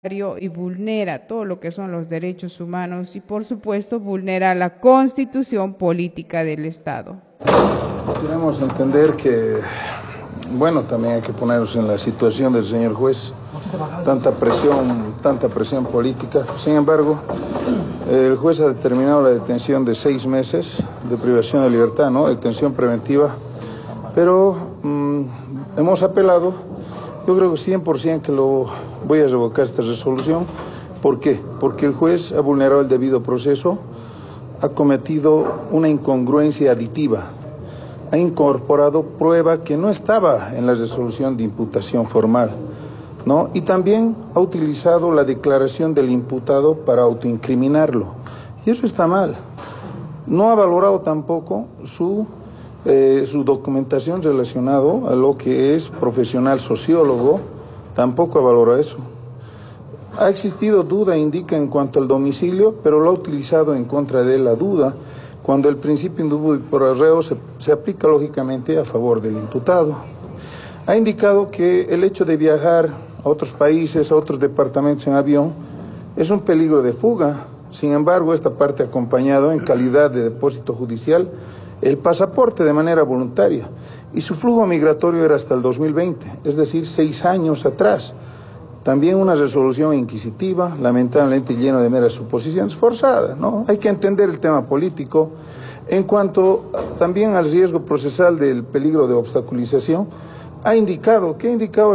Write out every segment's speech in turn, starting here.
y vulnera todo lo que son los derechos humanos y por supuesto vulnera la constitución política del Estado. Queremos entender que, bueno, también hay que ponernos en la situación del señor juez, tanta presión política. Sin embargo, el juez ha determinado la detención de 6 meses de privación de libertad, ¿no? Detención preventiva, pero hemos apelado. Yo creo que 100% que lo voy a revocar esta resolución. ¿Por qué? Porque el juez ha vulnerado el debido proceso, ha cometido una incongruencia aditiva, ha incorporado prueba que no estaba en la resolución de imputación formal, ¿no? Y también ha utilizado la declaración del imputado para autoincriminarlo. Y eso está mal. No ha valorado tampoco su documentación relacionado a lo que es profesional sociólogo, tampoco ha valorado eso. Ha existido duda, indica, en cuanto al domicilio, pero lo ha utilizado en contra de la duda, cuando el principio indubio por arreo se aplica lógicamente a favor del imputado. Ha indicado que el hecho de viajar a otros países, a otros departamentos en avión, es un peligro de fuga. Sin embargo, esta parte ha acompañado en calidad de depósito judicial el pasaporte de manera voluntaria, y su flujo migratorio era hasta el 2020, es decir, 6 años atrás. También una resolución inquisitiva, lamentablemente lleno de meras suposiciones forzadas, ¿no? Hay que entender el tema político. En cuanto también al riesgo procesal del peligro de obstaculización, ha indicado, ¿qué ha indicado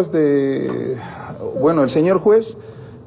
el señor juez?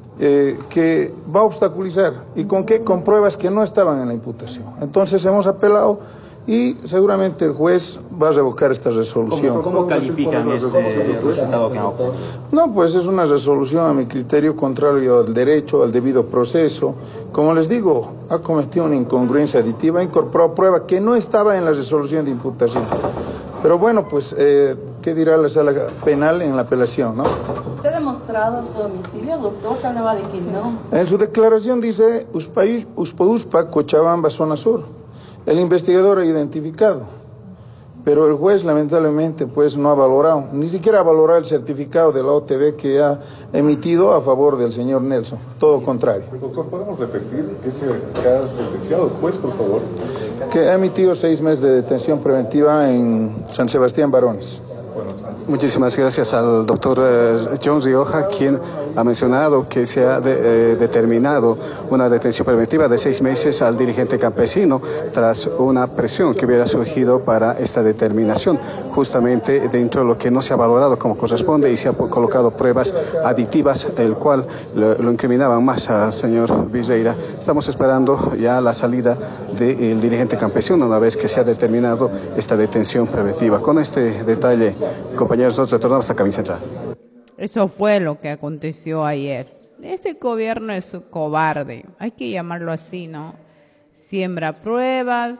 Que va a obstaculizar. ¿Y con qué? Con pruebas que no estaban en la imputación. Entonces hemos apelado y seguramente el juez va a revocar esta resolución. ¿Cómo califican este resultado que ha ocurrido? No, pues es una resolución a mi criterio contrario al derecho, al debido proceso. Como les digo, ha cometido una incongruencia aditiva, ha incorporado prueba que no estaba en la resolución de imputación. Pero bueno, pues, ¿qué dirá la sala penal en la apelación, no? ¿Usted ha demostrado su domicilio, doctor? Se hablaba de que no. En su declaración dice Uspa, Cochabamba, zona sur. El investigador ha identificado, pero el juez lamentablemente pues no ha valorado, ni siquiera ha valorado el certificado de la OTV que ha emitido a favor del señor Nelson, todo contrario. Doctor, ¿podemos repetir ese que ha sentenciado el juez, por favor? Que ha emitido 6 meses de detención preventiva en San Sebastián Barones. Muchísimas gracias al doctor John Rioja, quien ha mencionado que se ha determinado una detención preventiva de 6 meses al dirigente campesino tras una presión que hubiera surgido para esta determinación, justamente dentro de lo que no se ha valorado como corresponde y se ha colocado pruebas aditivas, el cual lo incriminaban más al señor Villeira. Estamos esperando ya la salida del dirigente campesino una vez que se ha determinado esta detención preventiva. Con este detalle, compañeros, nosotros retornamos hasta Cabina Central. Eso fue lo que aconteció ayer. Este gobierno es un cobarde, hay que llamarlo así, ¿no? Siembra pruebas,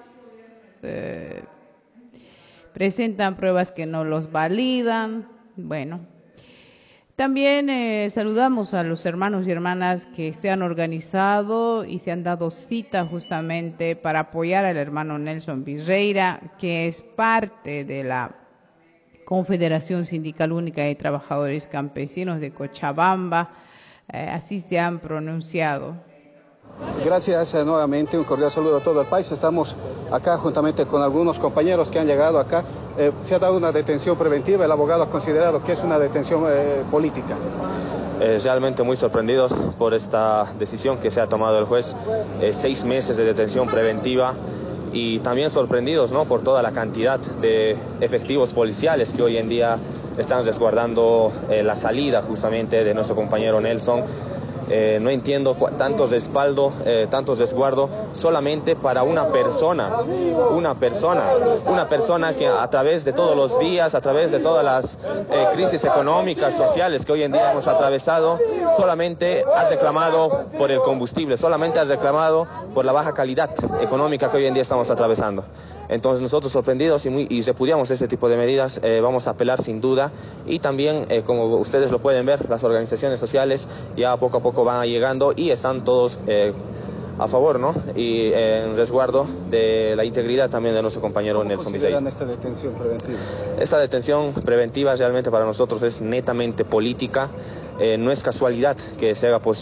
presentan pruebas que no los validan. Bueno, también saludamos a los hermanos y hermanas que se han organizado y se han dado cita justamente para apoyar al hermano Nelson Villeira, que es parte de la Confederación Sindical Única de Trabajadores Campesinos de Cochabamba, así se han pronunciado. Gracias nuevamente, un cordial saludo a todo el país. Estamos acá juntamente con algunos compañeros que han llegado acá. Se ha dado una detención preventiva, el abogado ha considerado que es una detención política. Realmente muy sorprendidos por esta decisión que se ha tomado el juez, 6 meses de detención preventiva. Y también sorprendidos, ¿no?, por toda la cantidad de efectivos policiales que hoy en día están resguardando la salida justamente de nuestro compañero Nelson. No entiendo tanto respaldo, tanto resguardo solamente para una persona que a través de todos los días, a través de todas las crisis económicas, sociales que hoy en día hemos atravesado, solamente ha reclamado por el combustible, solamente ha reclamado por la baja calidad económica que hoy en día estamos atravesando. Entonces nosotros sorprendidos y repudiamos este tipo de medidas, vamos a apelar sin duda, y también como ustedes lo pueden ver, las organizaciones sociales ya poco a poco van llegando y están todos a favor, ¿no?, y en resguardo de la integridad también de nuestro compañero Nelson Villeira. ¿Cómo consideran esta detención preventiva? Esta detención preventiva realmente para nosotros es netamente política. no es casualidad que se haga posible